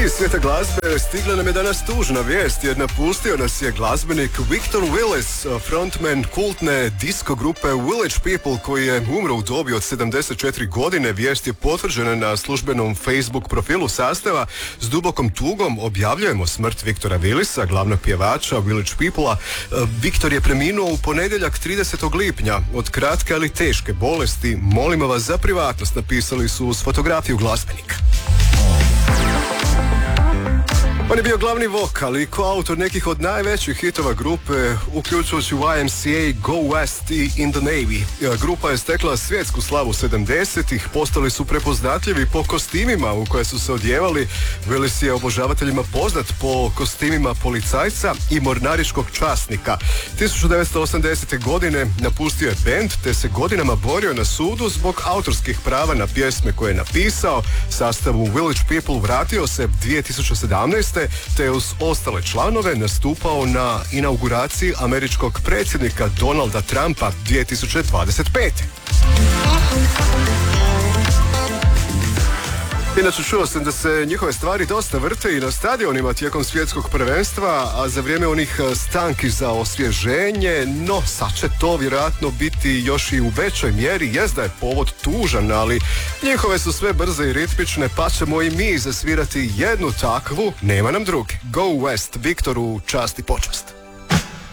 Iz svijeta glazbe stigla nam je danas tužna vijest jer napustio nas je glazbenik Victor Willis, frontman kultne disco grupe Village People, koji je umro u dobi od 74 godine. Vijest je potvrđena na službenom Facebook profilu sastava. S dubokom tugom objavljujemo smrt Victora Willisa, glavnog pjevača Village People-a. Victor je preminuo u ponedjeljak 30. lipnja od kratke ali teške bolesti. Molimo vas za privatnost, napisali su uz fotografiju glazbenika. On je bio glavni vokal i koautor nekih od najvećih hitova grupe, uključujući YMCA, Go West i In the Navy. Grupa je stekla svjetsku slavu 70-ih, postali su prepoznatljivi po kostimima u koje su se odjevali. Willis je obožavateljima poznat po kostimima policajca i mornaričkog časnika. 1980. godine napustio je bend te se godinama borio na sudu zbog autorskih prava na pjesme koje je napisao. Sastavu Village People vratio se 2017. te uz ostale članove nastupao na inauguraciji američkog predsjednika Donalda Trumpa 2025. Inače, čuo sam da se njihove stvari dosta vrte i na stadionima tijekom svjetskog prvenstva, a za vrijeme onih stanki za osvježenje, no sad će to vjerojatno biti još i u većoj mjeri. Jest da je povod tužan, ali njihove su sve brze i ritmične, pa ćemo i mi zasvirati jednu takvu, nema nam druge. Go West, Viktoru čast i počast.